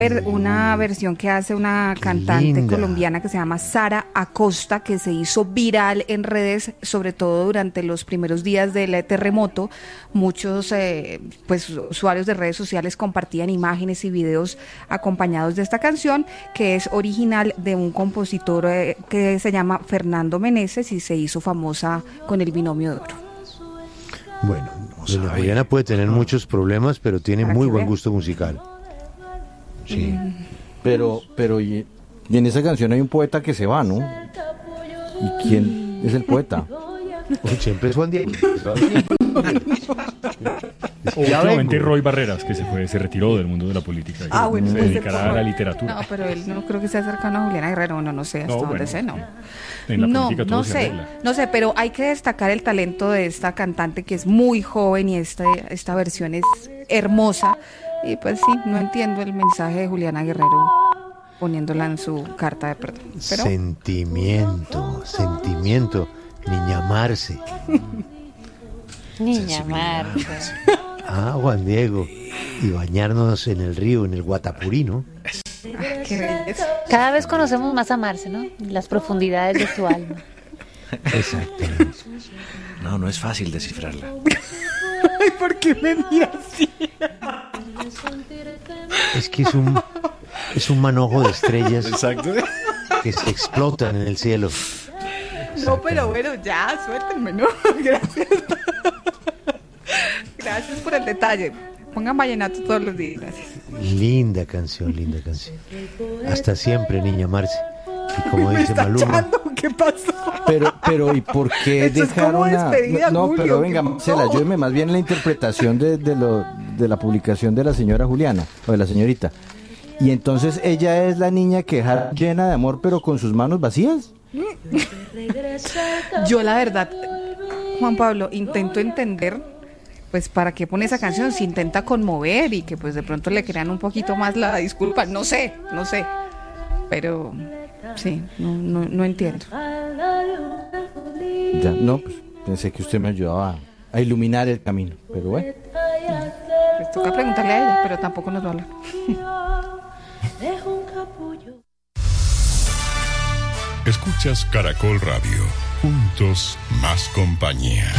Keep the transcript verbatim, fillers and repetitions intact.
Una versión que hace una cantante Linda. colombiana que se llama Sara Acosta, que se hizo viral en redes, sobre todo durante los primeros días del terremoto. Muchos eh, pues usuarios de redes sociales compartían imágenes y videos acompañados de esta canción, que es original de un compositor eh, que se llama Fernando Meneses y se hizo famosa con el Binomio de Oro. Bueno, doña Juliana puede tener muchos problemas, pero tiene Para muy que buen vea. gusto musical. Sí. Pero, pero y, y en esa canción hay un poeta que se va, ¿no? ¿Y quién es el poeta? Uy, siempre es Juan Diego. Últimamente Roy Barreras, que se fue, se retiró del mundo de la política y Ah, bueno, se pues, dedicará a la literatura. No, pero él no creo que sea cercano a Juliana Guerrero, bueno, no sé hasta No, dónde bueno, sé, no. En la no, política todo no se sé, arregla. no sé, pero hay que destacar el talento de esta cantante que es muy joven y esta, esta versión es hermosa. Y pues sí, no entiendo el mensaje de Juliana Guerrero poniéndola en su carta de perdón. Pero Sentimiento, sentimiento, niña Marce. Niña Marta. Ah, Juan Diego. Y bañarnos en el río, en el Guatapuri, ¿no? ay, qué belleza. Cada vez conocemos más a Marce, ¿no? Las profundidades de su alma. Exactamente. No, no es fácil descifrarla. Ay, ¿por qué me mira así? Es que es un, es un manojo de estrellas Exacto. que se explotan en el cielo. No, pero bueno, ya, suéltenme, ¿no? Gracias. Gracias por el detalle. Pongan vallenato todos los días, gracias. Linda canción, linda canción. Hasta siempre, niña Marce. Y como ¿Me dice está Maluma, echando? ¿Qué pasó? Pero, pero, ¿y por qué Esto es como dejaron a...? despedida, No, Julio, pero venga, ¿qué Marcela, pasó? ayúdeme más bien en la interpretación de, de, lo, de la publicación de la señora Juliana, o de la señorita. Y entonces ella es la niña que dejaron llena de amor, pero con sus manos vacías. Yo la verdad, Juan Pablo, intento entender, pues para qué pone esa canción, si intenta conmover y que pues de pronto le crean un poquito más la disculpa, no sé, no sé, pero sí, no, no, no entiendo. Ya, no, pues pensé que usted me ayudaba a, a iluminar el camino, pero bueno. Pues toca preguntarle a ella, pero tampoco nos va a hablar. Escuchas Caracol Radio. Juntos más compañía.